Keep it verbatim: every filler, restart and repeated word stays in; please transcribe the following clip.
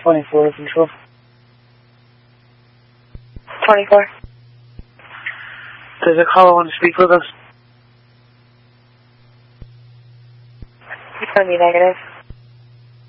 twenty-four control. twenty-four. There's a caller want to speak with us. It's going to be negative.